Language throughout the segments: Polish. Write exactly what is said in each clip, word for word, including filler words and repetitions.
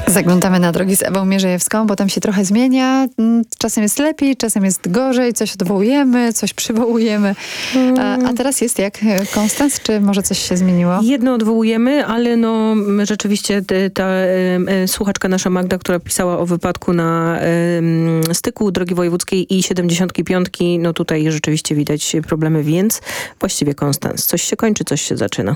Zaglądamy na drogi z Ewą Mierzejewską, bo tam się trochę zmienia. Czasem jest lepiej, czasem jest gorzej, coś odwołujemy, coś przywołujemy. A, a teraz jest jak? Konstans, czy może coś się zmieniło? Jedno odwołujemy, ale no rzeczywiście ta e, słuchaczka nasza Magda, która pisała o wypadku na e, styku drogi wojewódzkiej i siedemdziesiątki piątki, no tutaj rzeczywiście widać problemy, więc właściwie Konstans. Coś się kończy, coś się zaczyna.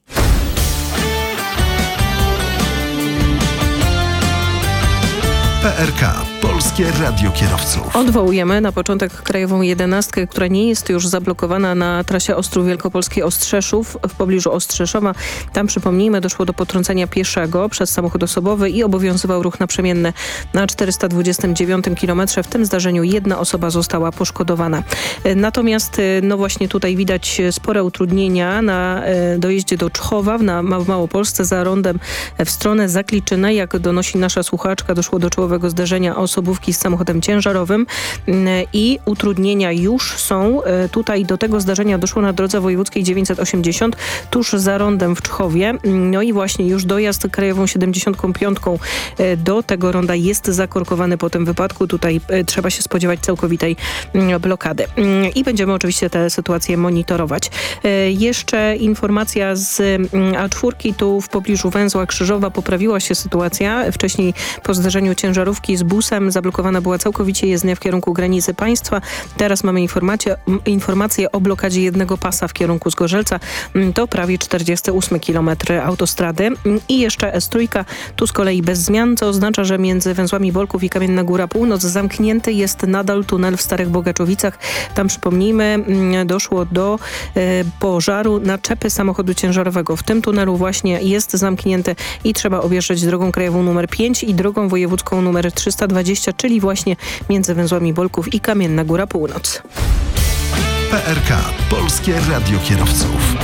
P R K. Polskie Radio Kierowców. Odwołujemy na początek krajową jedenastkę, która nie jest już zablokowana na trasie Ostrów Wielkopolski Ostrzeszów w pobliżu Ostrzeszowa. Tam, przypomnijmy, doszło do potrącenia pieszego przez samochód osobowy i obowiązywał ruch naprzemienny na czterysta dwudziestym dziewiątym kilometrze. W tym zdarzeniu jedna osoba została poszkodowana. Natomiast no właśnie tutaj widać spore utrudnienia na dojeździe do Czchowa na w Małopolsce za rondem w stronę Zakliczyny. Jak donosi nasza słuchaczka, doszło do czołowego zdarzenia osobówki z samochodem ciężarowym i utrudnienia już są. Tutaj do tego zdarzenia doszło na drodze wojewódzkiej dziewięćset osiemdziesiąt tuż za rondem w Czchowie. No i właśnie już dojazd krajową siedemdziesiątką piątką do tego ronda jest zakorkowany po tym wypadku. Tutaj trzeba się spodziewać całkowitej blokady. I będziemy oczywiście tę sytuację monitorować. Jeszcze informacja z A cztery. Tu w pobliżu węzła Krzyżowa poprawiła się sytuacja. Wcześniej po zdarzeniu ciężarówki z busem zablokowana była całkowicie jezdnia w kierunku granicy państwa. Teraz mamy informację, informację o blokadzie jednego pasa w kierunku Zgorzelca. To prawie czterdziesty ósmy kilometr autostrady. I jeszcze S trzy. Tu z kolei bez zmian, co oznacza, że między węzłami Bolków i Kamienna Góra Północ zamknięty jest nadal tunel w Starych Bogaczowicach. Tam, przypomnijmy, doszło do e, pożaru naczepy samochodu ciężarowego. W tym tunelu właśnie jest zamknięty i trzeba objeżdżać drogą krajową numer pięć i drogą wojewódzką numer trzysta dwadzieścia, czyli właśnie między węzłami Bolków i Kamienna Góra Północ. P R K. Polskie Radio Kierowców.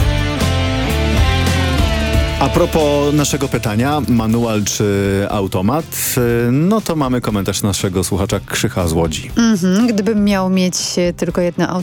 A propos naszego pytania, manual czy automat, no to mamy komentarz naszego słuchacza Krzycha z Łodzi. Mhm, gdybym miał mieć tylko jedno